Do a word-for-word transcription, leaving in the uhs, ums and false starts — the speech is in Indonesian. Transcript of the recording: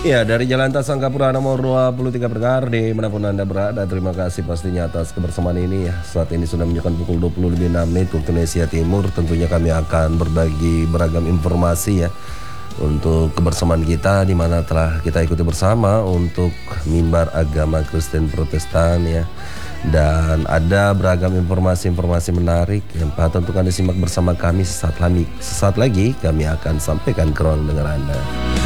Ya, dari Jalan Tasangkapura nomor dua puluh tiga pendengar dimanapun Anda berada, terima kasih pastinya atas kebersamaan ini ya. Saat ini sudah menunjukkan pukul dua puluh lebih enam menit waktu Indonesia Timur. Tentunya kami akan berbagi beragam informasi ya untuk kebersamaan kita, di mana telah kita ikuti bersama untuk mimbar agama Kristen Protestan ya. Dan ada beragam informasi-informasi menarik yang patut untuk Anda simak bersama kami sesaat lagi. Sesaat lagi kami akan sampaikan ke ruang dengar Anda.